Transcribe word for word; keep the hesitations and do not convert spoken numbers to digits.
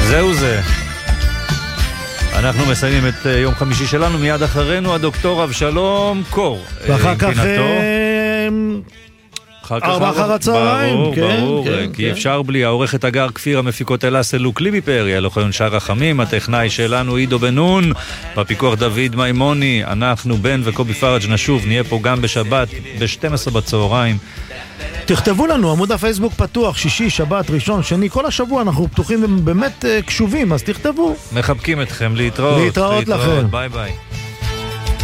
זהו זה. אנחנו מסיימים את יום חמישי שלנו, מיד אחרינו הדוקטור אבשלום קור. ואחר כך ארבע אחר הצהריים. ברור, כן, ברור, כן, כי כן. אפשר בלי. העורכת הגר כפיר, המפיקות אלה סלוק ליבי פרי, הלוחיון שער רחמים, הטכנאי שלנו עידו בנון, בפיקוח דוד מימוני, אנחנו בן וקובי פרג' נשוב, נהיה פה גם בשבת ב-שתים עשרה בצהריים. תכתבו לנו, עמוד הפייסבוק פתוח, שישי, שבת, ראשון, שני, כל השבוע אנחנו פתוחים ובאמת קשובים, אז תכתבו. מחבקים אתכם, להתראות. להתראות לכם. ביי ביי.